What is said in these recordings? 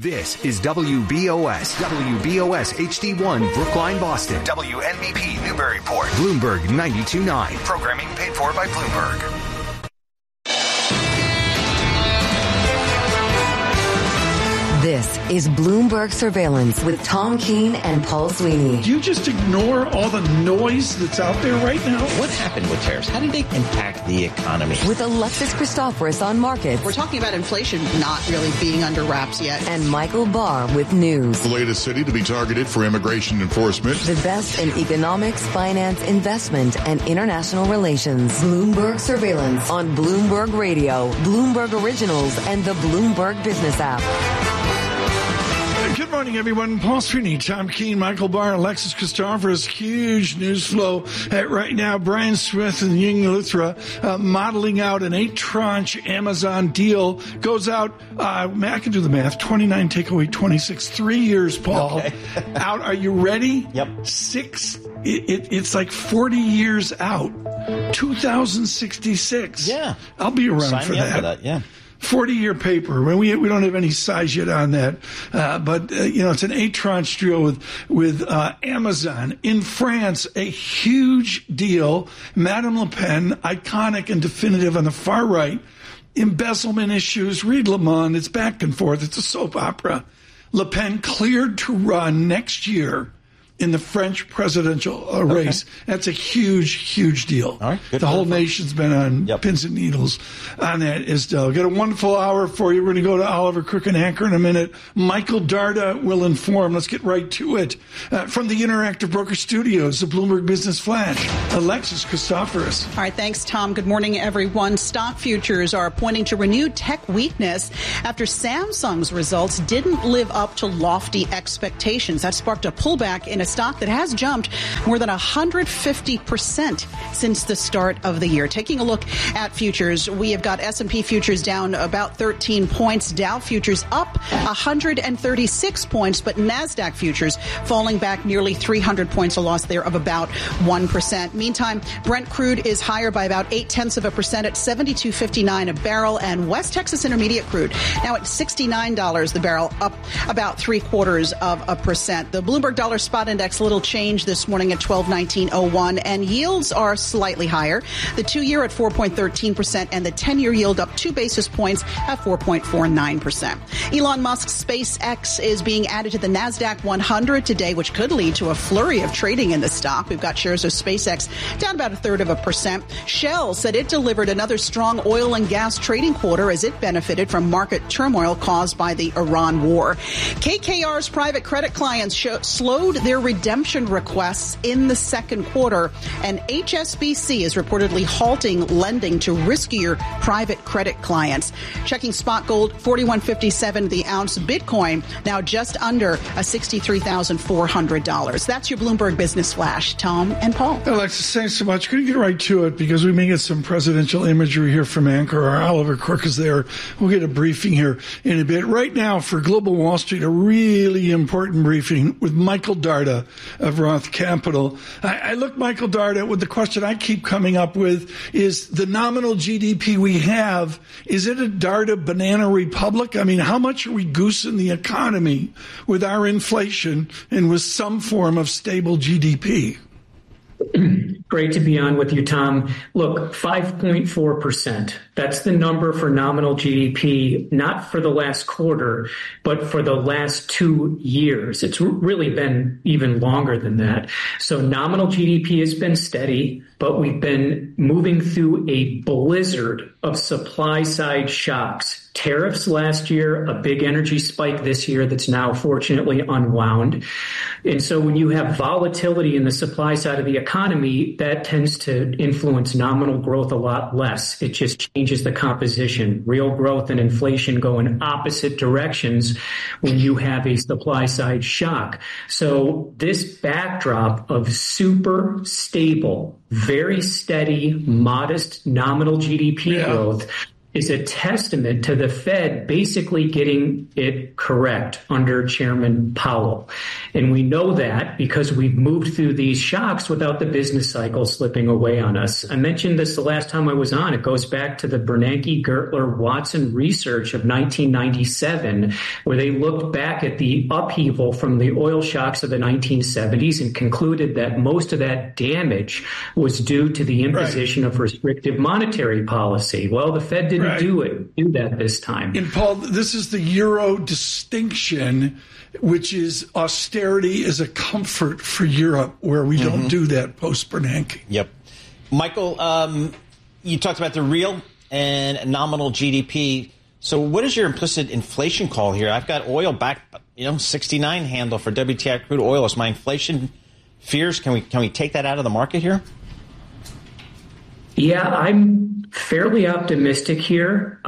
This is WBOS HD1 Brookline, Boston. WNBP Newburyport. Bloomberg 92.9. Programming paid for by Bloomberg. This is Bloomberg Surveillance with Tom Keene and Paul Sweeney. Do you just ignore all the noise that's out there right now? What happened with tariffs? How did they impact the economy? With Alexis Christoforous on markets. We're talking about inflation not really being under wraps yet. And Michael Barr with news. The latest city to be targeted for immigration enforcement. The best in economics, finance, investment, and international relations. Bloomberg Surveillance on Bloomberg Radio, Bloomberg Originals, and the Bloomberg Business app. Good morning, everyone. Paul Sweeney, Tom Keene, Michael Barr, Alexis Christoforous. Huge news flow right now. Brian Smith and Ying Luthra modeling out an 8-tranche Amazon deal. Goes out, I can do the math, 29 take away 26, 3 years, Paul. Okay. Out. Are you ready? Yep. It's like 40 years out. 2066. Yeah. I'll be around Sign for me that. up for that, yeah. 40-year paper. We don't have any size yet on that, but it's an 8-tranche deal with Amazon in France. A huge deal. Madame Le Pen, iconic and definitive on the far right. Embezzlement issues. Read Le Monde. It's back and forth. It's a soap opera. Le Pen cleared to run next year in the French presidential race. Okay. That's a huge, huge deal. All right, the whole nation's been on pins and needles on that. Got a wonderful hour for you. We're going to go to Oliver Crook and Anchor in a minute. Michael Darda will inform. Let's get right to it. From the Interactive Broker Studios, the Bloomberg Business Flash, Alexis Christoforous. All right, thanks, Tom. Good morning, everyone. Stock futures are pointing to renewed tech weakness after Samsung's results didn't live up to lofty expectations. That sparked a pullback in a stock that has jumped more than 150% since the start of the year. Taking a look at futures, we have got S&P futures down about 13 points, Dow futures up 136 points, but NASDAQ futures falling back nearly 300 points, a loss there of about 1%. Meantime, Brent crude is higher by about 0.8% at $72.59 a barrel, and West Texas Intermediate crude now at $69 the barrel, up about 0.75%. The Bloomberg Dollar Spot Index, little change this morning at 1219.01, and yields are slightly higher. The 2-year at 4.13% and the 10-year yield up 2 basis points at 4.49%. Elon Musk's SpaceX is being added to the NASDAQ 100 today, which could lead to a flurry of trading in the stock. We've got shares of SpaceX down about 0.33%. Shell said it delivered another strong oil and gas trading quarter as it benefited from market turmoil caused by the Iran war. KKR's private credit clients slowed their redemption requests in the second quarter, and HSBC is reportedly halting lending to riskier private credit clients. Checking spot gold, $41.57 the ounce. Bitcoin now just under $63,400. That's your Bloomberg Business Flash. Tom and Paul. Alexis, thanks so much. Going to get right to it because we may get some presidential imagery here from Anchor. Our Oliver Crook is there. We'll get a briefing here in a bit. Right now for Global Wall Street, a really important briefing with Michael Darda of Roth Capital. I look, Michael Darda, with the question I keep coming up with is the nominal GDP we have, is it a Darda banana republic? I mean, how much are we goosing the economy with our inflation and with some form of stable GDP? Great to be on with you, Tom. Look, 5.4%. That's the number for nominal GDP, not for the last quarter, but for the last 2 years. It's really been even longer than that. So nominal GDP has been steady, but we've been moving through a blizzard of supply side shocks. Tariffs last year, a big energy spike this year that's now fortunately unwound. And so when you have volatility in the supply side of the economy, that tends to influence nominal growth a lot less. It just changes the composition. Real growth and inflation go in opposite directions when you have a supply side shock. So this backdrop of super stable, very steady, modest nominal GDP growth is a testament to the Fed basically getting it correct under Chairman Powell. And we know that because we've moved through these shocks without the business cycle slipping away on us. I mentioned this the last time I was on. It goes back to the Bernanke, Gertler, Watson research of 1997, where they looked back at the upheaval from the oil shocks of the 1970s and concluded that most of that damage was due to the imposition of restrictive monetary policy. Well, the Fed didn't do that this time. And Paul, this is the Euro distinction, which is austerity is a comfort for Europe, where we don't do that post-Bernanke. Yep. Michael, you talked about the real and nominal GDP. So what is your implicit inflation call here? I've got oil back, 69 handle for WTI crude oil. Is my inflation fears? Can we take that out of the market here? Yeah, I'm fairly optimistic here.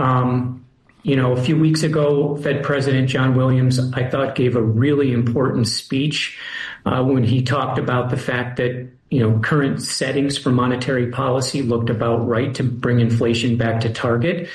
A few weeks ago, Fed President John Williams, I thought, gave a really important speech when he talked about the fact that, current settings for monetary policy looked about right to bring inflation back to target.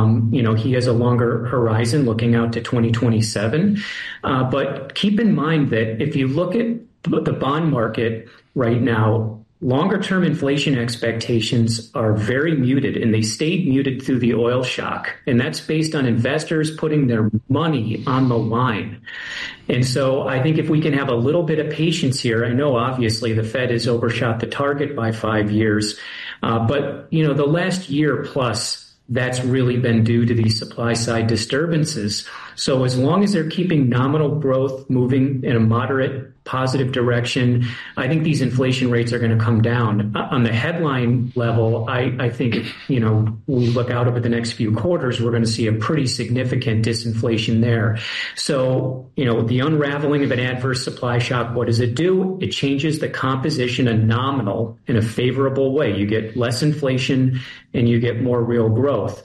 He has a longer horizon looking out to 2027. But keep in mind that if you look at the bond market right now, longer-term inflation expectations are very muted, and they stayed muted through the oil shock. And that's based on investors putting their money on the line. And so I think if we can have a little bit of patience here, I know obviously the Fed has overshot the target by 5 years, but the last year plus, that's really been due to these supply side disturbances. So as long as they're keeping nominal growth moving in a moderate positive direction, I think these inflation rates are going to come down. On the headline level, I think, we look out over the next few quarters, we're going to see a pretty significant disinflation there. So, the unraveling of an adverse supply shock, what does it do? It changes the composition of nominal in a favorable way. You get less inflation and you get more real growth.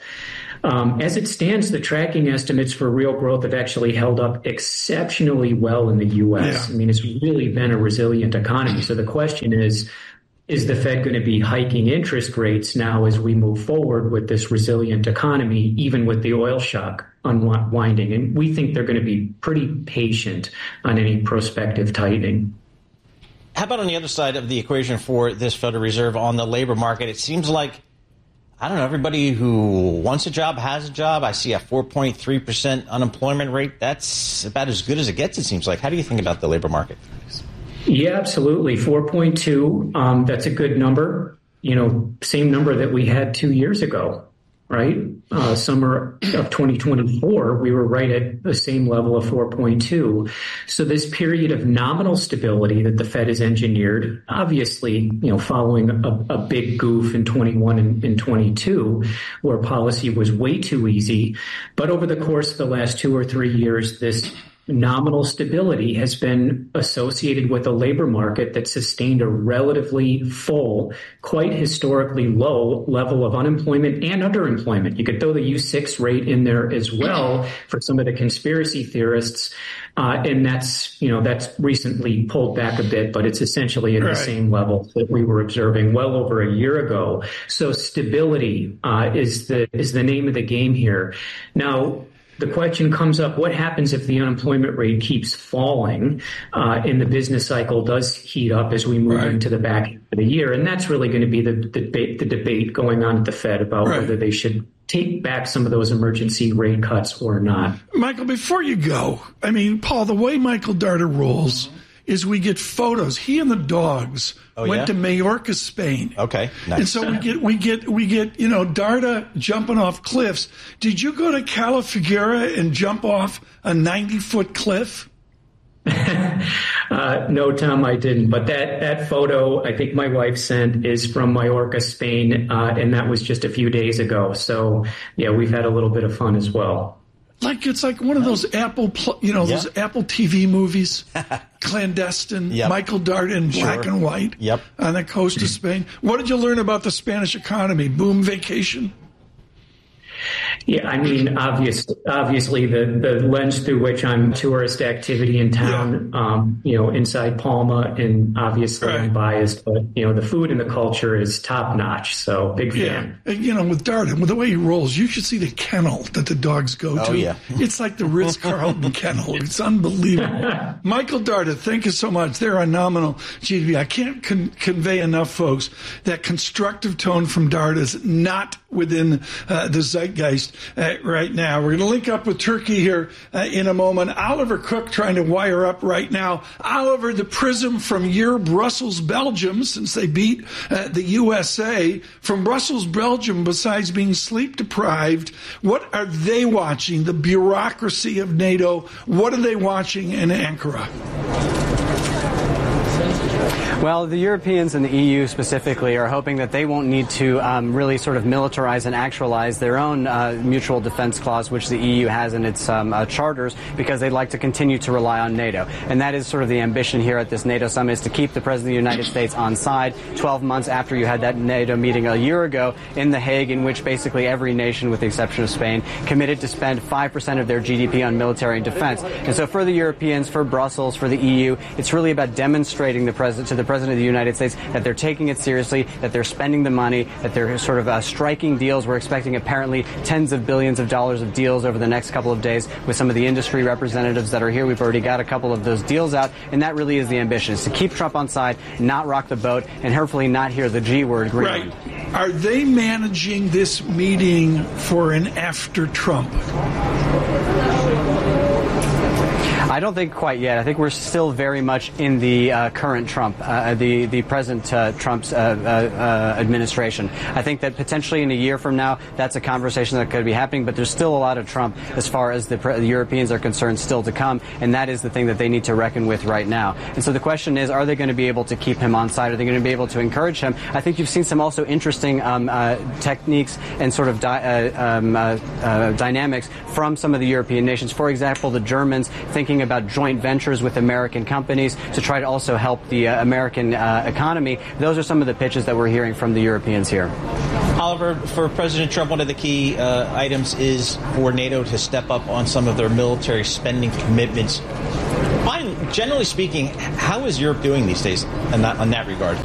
As it stands, the tracking estimates for real growth have actually held up exceptionally well in the U.S. Yeah. I mean, it's really been a resilient economy. So the question is the Fed going to be hiking interest rates now as we move forward with this resilient economy, even with the oil shock unwinding? And we think they're going to be pretty patient on any prospective tightening. How about on the other side of the equation for this Federal Reserve on the labor market? It seems like, everybody who wants a job has a job. I see a 4.3% unemployment rate. That's about as good as it gets, it seems like. How do you think about the labor market? Yeah, absolutely. 4.2. That's a good number. Same number that we had 2 years ago, right? Summer of 2024, we were right at the same level of 4.2. So this period of nominal stability that the Fed has engineered, obviously, following a big goof in 21 and 22, where policy was way too easy. But over the course of the last 2 or 3 years, this nominal stability has been associated with a labor market that sustained a relatively full, quite historically low level of unemployment and underemployment. You could throw the U6 rate in there as well for some of the conspiracy theorists. And that's recently pulled back a bit, but it's essentially at the same level that we were observing well over a year ago. So stability is the name of the game here. Now, the question comes up, what happens if the unemployment rate keeps falling and the business cycle does heat up as we move into the back end of the year? And that's really going to be the debate going on at the Fed about whether they should take back some of those emergency rate cuts or not. Michael, before you go, Paul, the way Michael Darda rules is we get photos. He and the dogs went to Majorca, Spain. Okay, nice. And so we get Darda jumping off cliffs. Did you go to Cala Figuera and jump off a 90-foot cliff? No, Tom, I didn't. But that photo I think my wife sent is from Majorca, Spain, and that was just a few days ago. So, yeah, we've had a little bit of fun as well. It's like one of those Apple TV movies, Clandestine, Michael Darda in black and white on the coast of Spain. What did you learn about the Spanish economy? Boom vacation? Yeah, I mean, obviously the lens through which I'm tourist activity in town, inside Palma, and obviously I'm biased, but, the food and the culture is top notch. So big fan. And, with Darden, with the way he rolls, you should see the kennel that the dogs go to. Yeah. It's like the Ritz-Carlton kennel. It's unbelievable. Michael Darden, thank you so much. They're on nominal GDP. I can't convey enough, folks, that constructive tone from Darden is not within the zeitgeist right now. We're going to link up with Turkey here in a moment. Oliver Cook trying to wire up right now. Oliver, the prism from your Brussels, Belgium, since they beat the USA. From Brussels, Belgium, besides being sleep deprived, what are they watching? The bureaucracy of NATO. What are they watching in Ankara? Well, the Europeans and the EU specifically are hoping that they won't need to really sort of militarize and actualize their own mutual defense clause, which the EU has in its charters, because they'd like to continue to rely on NATO. And that is sort of the ambition here at this NATO summit, is to keep the President of the United States on side 12 months after you had that NATO meeting a year ago in The Hague, in which basically every nation, with the exception of Spain, committed to spend 5% of their GDP on military and defense. And so for the Europeans, for Brussels, for the EU, it's really about demonstrating to the President of the United States that they're taking it seriously, that they're spending the money, that they're sort of striking deals. We're expecting apparently tens of billions of dollars of deals over the next couple of days with some of the industry representatives that are here. We've already got a couple of those deals out, and that really is the ambition, is to keep Trump on side, not rock the boat, and hopefully not hear the G word, Greenland. Right. Are they managing this meeting for an after Trump? I don't think quite yet. I think we're still very much in the current Trump, the present Trump's administration. I think that potentially in a year from now, that's a conversation that could be happening, but there's still a lot of Trump as far as the Europeans are concerned still to come, and that is the thing that they need to reckon with right now. And so the question is, are they going to be able to keep him on side? Are they going to be able to encourage him? I think you've seen some also interesting techniques and sort of dynamics from some of the European nations. For example, the Germans thinking about joint ventures with American companies to try to also help the American economy. Those are some of the pitches that we're hearing from the Europeans here. Oliver, for President Trump, one of the key items is for NATO to step up on some of their military spending commitments. Generally speaking, how is Europe doing these days on that regard?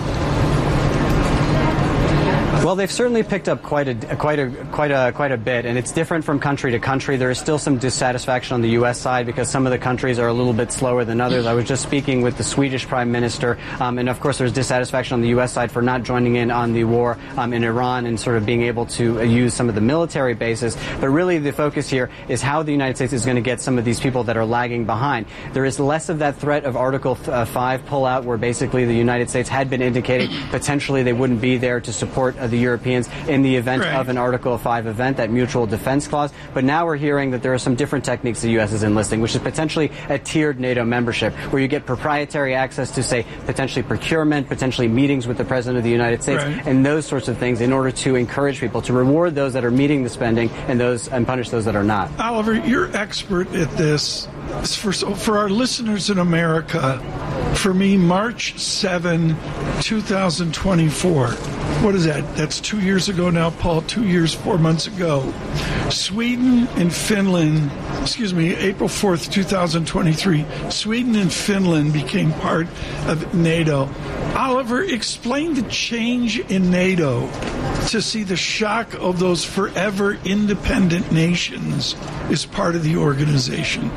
Well, they've certainly picked up quite a bit, and it's different from country to country. There is still some dissatisfaction on the U.S. side because some of the countries are a little bit slower than others. I was just speaking with the Swedish Prime Minister, and of course there's dissatisfaction on the U.S. side for not joining in on the war in Iran and sort of being able to use some of the military bases. But really the focus here is how the United States is going to get some of these people that are lagging behind. There is less of that threat of Article 5 pullout, where basically the United States had been indicating potentially they wouldn't be there to support the Europeans in the event of an Article 5 event, that mutual defense clause. But now we're hearing that there are some different techniques the U.S. is enlisting, which is potentially a tiered NATO membership, where you get proprietary access to, say, potentially procurement, potentially meetings with the President of the United States, and those sorts of things, in order to encourage people to reward those that are meeting the spending and punish those that are not. Oliver, you're expert at this. For our listeners in America, for me, March 7, 2024. What is that? That's 2 years ago now, Paul. 2 years, 4 months ago. Sweden and Finland, April 4th, 2023. Sweden and Finland became part of NATO. Oliver, explain the change in NATO to see the shock of those forever independent nations as part of the organization.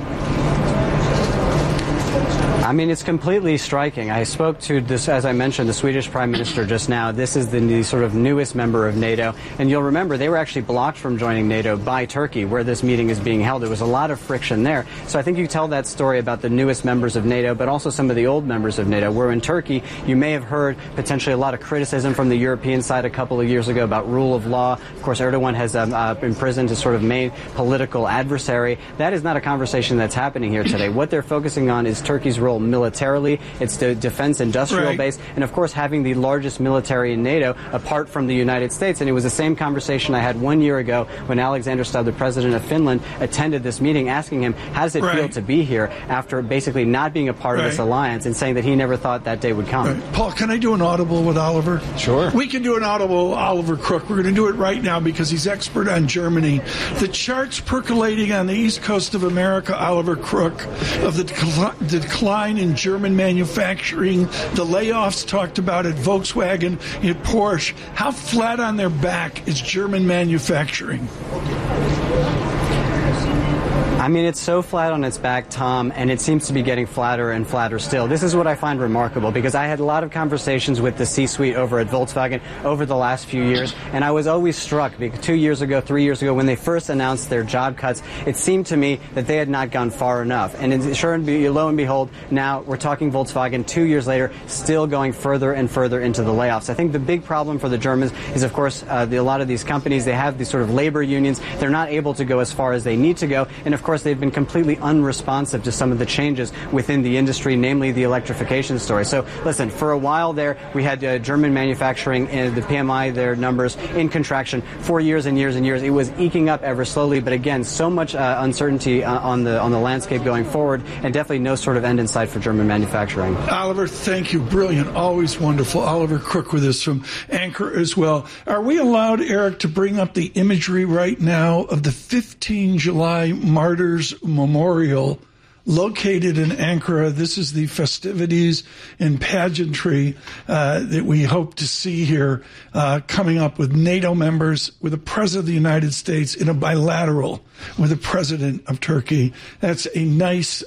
I mean, it's completely striking. I spoke to this, as I mentioned, the Swedish Prime Minister just now. This is the sort of newest member of NATO. And you'll remember they were actually blocked from joining NATO by Turkey, where this meeting is being held. There was a lot of friction there. So I think you tell that story about the newest members of NATO, but also some of the old members of NATO. Where in Turkey, you may have heard potentially a lot of criticism from the European side a couple of years ago about rule of law. Of course, Erdogan has imprisoned his sort of main political adversary. That is not a conversation that's happening here today. What they're focusing on is Turkey's role neutral militarily. It's the defense industrial base. And, of course, having the largest military in NATO apart from the United States. And it was the same conversation I had 1 year ago when Alexander Stubb, the president of Finland, attended this meeting, asking him, how does it feel to be here after basically not being a part of this alliance, and saying that he never thought that day would come. Paul, can I do an audible with Oliver? Sure. We can do an audible with Oliver Crook. We're going to do it right now because he's expert on Germany. The charts percolating on the east coast of America, Oliver Crook, of the decline in German manufacturing, the layoffs talked about at Volkswagen, at Porsche. How flat on their back is German manufacturing? I mean, it's so flat on its back, Tom, and it seems to be getting flatter and flatter still. This is what I find remarkable, because I had a lot of conversations with the C-suite over at Volkswagen over the last few years, and I was always struck, because 2 years ago, 3 years ago, when they first announced their job cuts, it seemed to me that they had not gone far enough. And sure and lo and behold, now we're talking Volkswagen 2 years later, still going further and further into the layoffs. I think the big problem for the Germans is, of course, a lot of these companies, they have these sort of labor unions. They're not able to go as far as they need to go, and of course, they've been completely unresponsive to some of the changes within the industry, namely the electrification story. So, listen, for a while there, we had German manufacturing and the PMI, their numbers in contraction for years and years and years. It was eking up ever slowly, but again, so much uncertainty on the landscape going forward, and definitely no sort of end in sight for German manufacturing. Oliver, thank you. Brilliant. Always wonderful. Oliver Crook with us from Anchor as well. Are we allowed, Eric, to bring up the imagery right now of the 15 July Martyrs Memorial located in Ankara? This is the festivities and pageantry that we hope to see here coming up with NATO members, with the President of the United States in a bilateral with the President of Turkey. That's a nice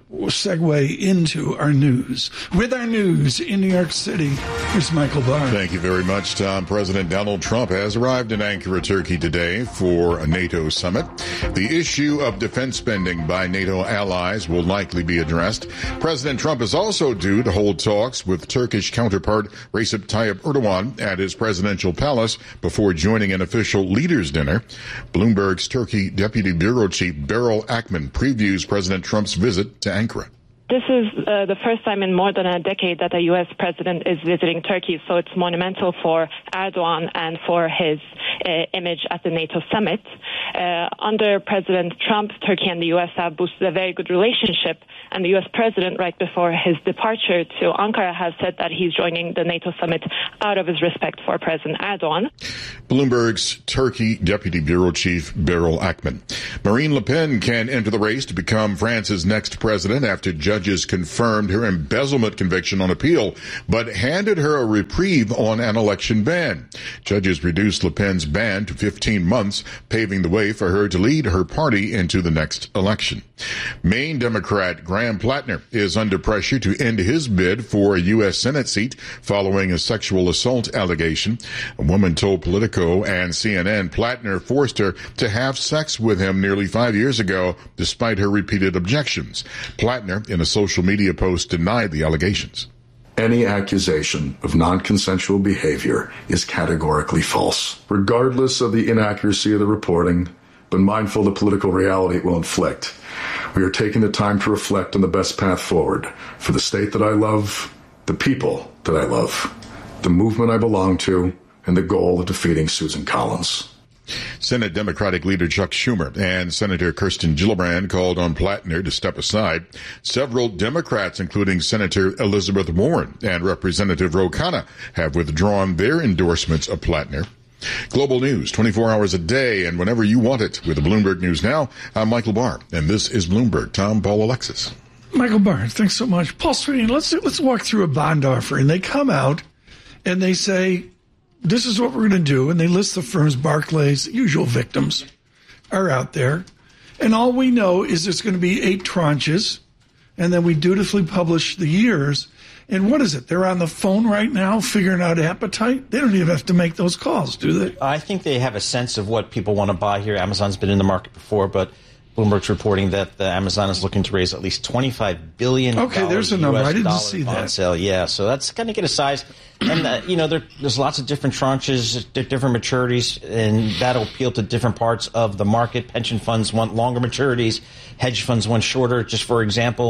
segue into our news. With our news in New York City, here's Michael Barr. Thank you very much, Tom. President Donald Trump has arrived in Ankara, Turkey today for a NATO summit. The issue of defense spending by NATO allies will likely be addressed. President Trump is also due to hold talks with Turkish counterpart Recep Tayyip Erdogan at his presidential palace before joining an official leaders' dinner. Bloomberg's Turkey Deputy Bureau Chief Beryl Akman previews President Trump's visit to Ankara. This is the first time in more than a decade that a U.S. president is visiting Turkey, so it's monumental for Erdogan and for his image at the NATO summit. Under President Trump, Turkey and the U.S. have boosted a very good relationship, and the U.S. president, right before his departure to Ankara, has said that he's joining the NATO summit out of his respect for President Erdogan. Bloomberg's Turkey Deputy Bureau Chief Beryl Akman. Marine Le Pen can enter the race to become France's next president after judges confirmed her embezzlement conviction on appeal, but handed her a reprieve on an election ban. Judges reduced Le Pen's ban to 15 months, paving the way for her to lead her party into the next election. Maine Democrat Graham Plattner is under pressure to end his bid for a U.S. Senate seat following a sexual assault allegation. A woman told Politico and CNN Plattner forced her to have sex with him nearly 5 years ago, despite her repeated objections. Plattner, in a social media post, denied the allegations. Any accusation of non-consensual behavior is categorically false, regardless of the inaccuracy of the reporting, but mindful of the political reality it will inflict. We are taking the time to reflect on the best path forward for the state that I love, the people that I love, the movement I belong to, and the goal of defeating Susan Collins. Senate Democratic leader Chuck Schumer and Senator Kirsten Gillibrand called on Plattner to step aside. Several Democrats, including Senator Elizabeth Warren and Representative Ro Khanna, have withdrawn their endorsements of Plattner. Global news 24 hours a day and whenever you want it with the Bloomberg News Now. I'm Michael Barr, and this is Bloomberg. Tom, Paul, Alexis. Michael Barr, thanks so much. Paul Sweeney, let's walk through a bond offering. They come out and they say, this is what we're going to do, and they list the firms. Barclays, usual victims, are out there. And all we know is there's going to be 8 tranches, and then we dutifully publish the years. And what is it? They're on the phone right now figuring out appetite? They don't even have to make those calls, do they? I think they have a sense of what people want to buy here. Amazon's been in the market before, but Bloomberg's reporting that Amazon is looking to raise at least $25 billion. Okay, there's a number. I didn't see that. Sale. Yeah, so that's going to get a size. And, there's lots of different tranches, different maturities, and that'll appeal to different parts of the market. Pension funds want longer maturities. Hedge funds want shorter. Just for example,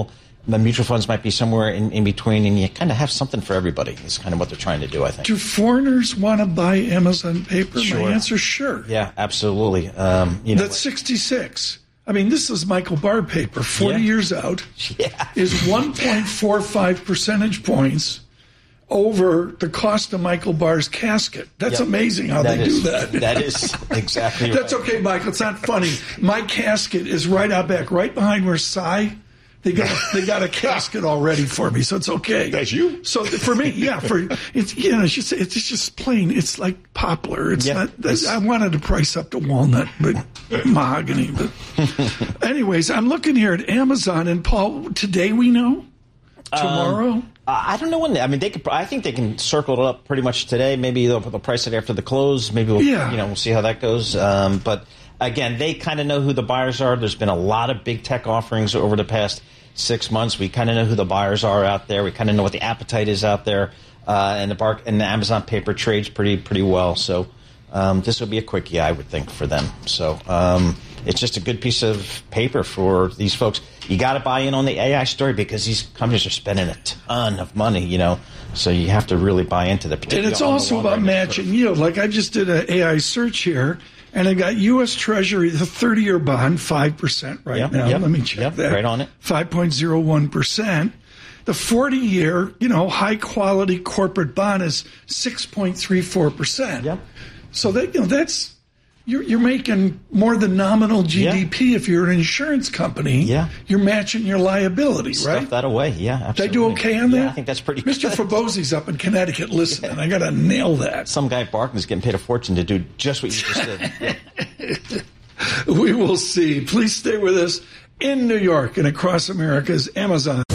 the mutual funds might be somewhere in between, and you kind of have something for everybody. Is kind of what they're trying to do, I think. Do foreigners want to buy Amazon paper? Sure. My answer is sure. Yeah, absolutely. That's 66. I mean, this is Michael Barr paper, 40 years out, is 1.45 percentage points over the cost of Michael Barr's casket. That's amazing how they do that. That is exactly That's right. okay, Michael. It's not funny. My casket is right out back, right behind where Cy. They got a casket all ready for me, so it's okay. That's you? So for me, it's just plain. It's like poplar. It's not. I wanted to price up to walnut, but mahogany. But anyways, I'm looking here at Amazon, and Paul, today we know. Tomorrow. I don't know when. I mean, I think they can circle it up pretty much today. Maybe they'll price it after the close. Maybe we'll see how that goes. But again, they kind of know who the buyers are. There's been a lot of big tech offerings over the past 6 months. We kind of know who the buyers are out there. We kind of know what the appetite is out there. And the Amazon paper trades pretty well. So this will be a quickie, I would think, for them. So it's just a good piece of paper for these folks. You got to buy in on the AI story because these companies are spending a ton of money, so you have to really buy into the. And it's also about matching yield. Like I just did an AI search here, and I got U.S. Treasury, the 30-year bond, 5% right now. Let me check that. Right on it. 5.01%. The 40-year, high-quality corporate bond is 6.34%. Yep. So that's you're making more than nominal GDP if you're an insurance company. Yeah. You're matching your liability, right? Stuff that away. Yeah, absolutely. Did I do okay on that? Yeah, I think that's pretty good. Mr. Fabozzi's up in Connecticut listening. I got to nail that. Some guy at Barclays getting paid a fortune to do just what you just did. Yeah. We will see. Please stay with us in New York and across America's Amazon.